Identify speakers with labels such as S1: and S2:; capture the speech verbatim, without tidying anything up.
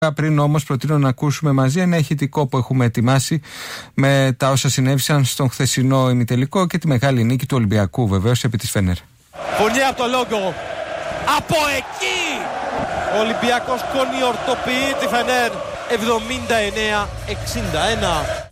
S1: Πριν όμως προτείνω να ακούσουμε μαζί ένα ηχητικό που έχουμε ετοιμάσει με τα όσα συνέβησαν στον χθεσινό ημιτελικό και τη μεγάλη νίκη του Ολυμπιακού βεβαίως επί της Φενέρ.
S2: Φωνή από το λόγο. Από εκεί ο Ολυμπιακός κονιορτοποιεί τη Φενέρ εβδομήντα εννέα εξήντα ένα.